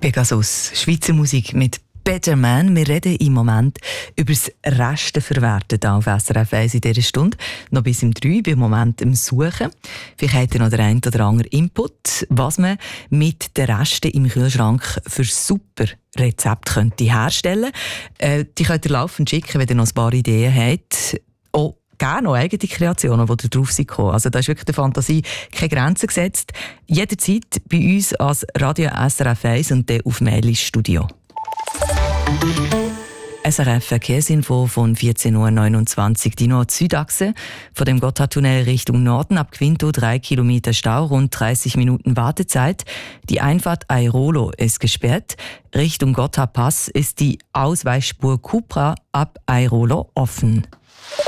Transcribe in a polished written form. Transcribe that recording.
Pegasus, Schweizer Musik mit Better Man. Wir reden im Moment über das Resteverwerten hier auf SRF 1 in dieser Stunde. Noch bis um 3 bin im Moment am Suchen. Vielleicht habt ihr noch den einen oder anderen Input, was man mit den Resten im Kühlschrank für super Rezepte könnte herstellen könnte. Die könnt ihr laufend schicken, wenn ihr noch ein paar Ideen habt. Gerne noch eigene Kreationen, die drauf sind. Also da ist wirklich der Fantasie keine Grenzen gesetzt. Jederzeit bei uns als Radio SRF 1 und dann auf Mail ins Studio. SRF Verkehrsinfo von 14.29 Uhr. Die Nord-Süd-Achse von dem Gotthardtunnel Richtung Norden ab Quinto 3 Kilometer Stau, rund 30 Minuten Wartezeit. Die Einfahrt Airolo ist gesperrt. Richtung Gotthardpass ist die Ausweichspur Cupra ab Airolo offen.